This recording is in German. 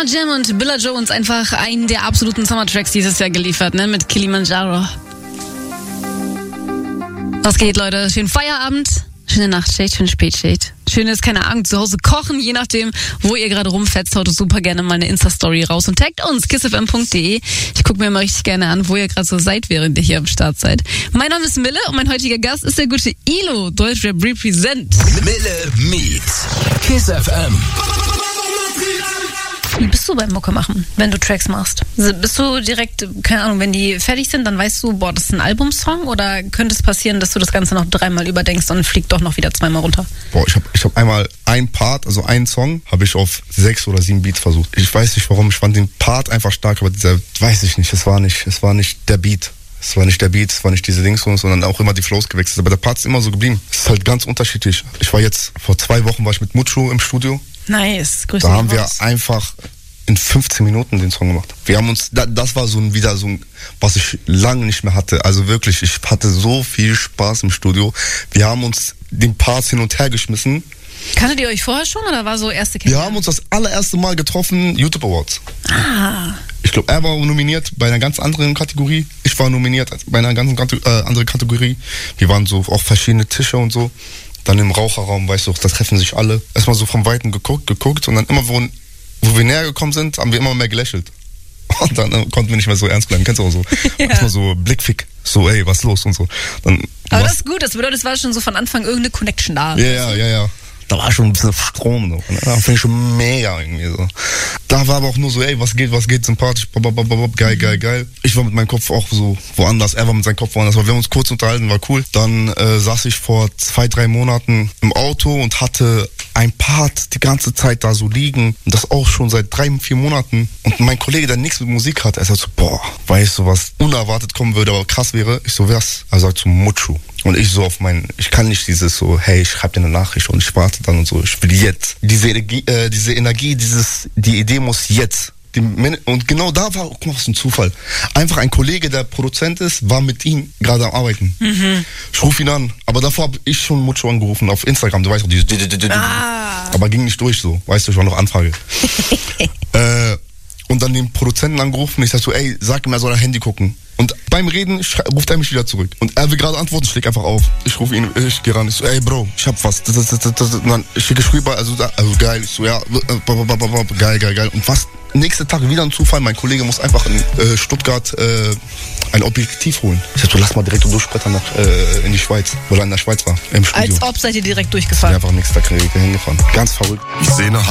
Summer Jam und Billa Jones, einfach einen der absoluten Summer-Tracks dieses Jahr geliefert, ne, mit Kilimanjaro. Was geht, Leute? Schönen Feierabend, schöne Nachtschicht, schöne Spätschicht. Schönes, keine Ahnung, zu Hause kochen, je nachdem, wo ihr gerade rumfetzt. Haut super gerne mal eine Insta-Story raus und taggt uns, kissfm.de. Ich gucke mir immer richtig gerne an, wo ihr gerade so seid, während ihr hier am Start seid. Mein Name ist Mille und mein heutiger Gast ist der gute Ilo, Deutschrap Represent. Mille meets Kiss FM. Wie bist du beim Mucke machen, wenn du Tracks machst? Bist du direkt, keine Ahnung, wenn die fertig sind, dann weißt du, boah, das ist ein Albumsong? Oder könnte es passieren, dass du das Ganze noch 3-mal überdenkst und fliegt doch noch wieder 2-mal runter? Boah, ich hab einmal einen Part, also einen Song, habe ich auf 6 oder 7 Beats versucht. Ich weiß nicht warum, ich fand den Part einfach stark, aber dieser, weiß ich nicht, es war nicht der Beat. Es war nicht der Beat, es war nicht diese Dings, sondern auch immer die Flows gewechselt. Aber der Part ist immer so geblieben. Es ist halt ganz unterschiedlich. Vor 2 Wochen war ich mit Mucho im Studio. Nice, grüß dich. Da haben wir einfach in 15 Minuten den Song gemacht. Wir haben uns, das war wieder so ein, was ich lange nicht mehr hatte. Also wirklich, ich hatte so viel Spaß im Studio. Wir haben uns den Parts hin und her geschmissen. Kanntet ihr euch vorher schon oder war so erste Kennenlernen? Wir haben uns das allererste Mal getroffen, YouTube Awards. Ah. Ich glaube, er war nominiert bei einer ganz anderen Kategorie. Ich war nominiert bei einer ganz anderen Kategorie. Wir waren so auf verschiedene Tische und so. Dann im Raucherraum, weißt du, da treffen sich alle. Erstmal so vom Weiten geguckt und dann immer, wo wir näher gekommen sind, haben wir immer mehr gelächelt. Und dann konnten wir nicht mehr so ernst bleiben. Kennst du auch so? Ja. Erstmal so Blickfick. So, ey, was ist los und so. Aber das ist gut, das bedeutet, es war schon so von Anfang irgendeine Connection da. Ja. Da war schon ein bisschen Strom. So. Da finde ich schon mega irgendwie so. Da war aber auch nur so, ey, was geht, sympathisch, geil. Ich war mit meinem Kopf auch so woanders, er war mit seinem Kopf woanders. Aber wir haben uns kurz unterhalten, war cool. Dann saß ich vor 2-3 Monaten im Auto und hatte ein Part die ganze Zeit da so liegen. Und das auch schon seit 3-4 Monaten. Und mein Kollege, der nichts mit Musik hat, er sagt so, boah, weißt du, was unerwartet kommen würde, aber krass wäre? Ich so, was? Er sagt so, Mucho. Und ich so ich kann nicht dieses so, hey, ich schreib dir eine Nachricht und ich warte dann und so, ich will jetzt. Diese Energie, die Idee muss jetzt. Und genau da war, guck mal, was ein Zufall. Einfach ein Kollege, der Produzent ist, war mit ihm gerade am Arbeiten. Mhm. Ich rufe ihn an, aber davor habe ich schon Mucho angerufen auf Instagram, du weißt doch, dieses aber ging nicht durch so, weißt du, ich war noch Anfrage. Und dann den Produzenten angerufen, ich sag so, ey, sag ihm, er soll ein Handy gucken. Und beim Reden ruft er mich wieder zurück. Und er will gerade antworten, schlägt einfach auf. Ich rufe ihn, ich gehe ran, ich so, ey Bro, ich hab was. Und dann schicke ich rüber, also geil. Ich so, ja, geil. Und was? Nächsten Tag wieder ein Zufall, mein Kollege muss einfach in Stuttgart ein Objektiv holen. Ich sag so, lass mal direkt durchbrettern in die Schweiz, weil er in der Schweiz war, im Studio. Als ob seid ihr direkt durchgefahren? Ich bin einfach nächsten Tag hingefahren. Ganz verrückt. Ich sehe eine